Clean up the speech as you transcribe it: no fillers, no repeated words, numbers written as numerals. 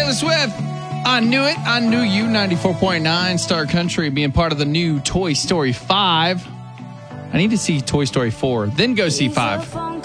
Taylor Swift. I knew it. I knew you. 94.9 Star Country being part of the new Toy Story 5. I need to see Toy Story 4, then go see 5.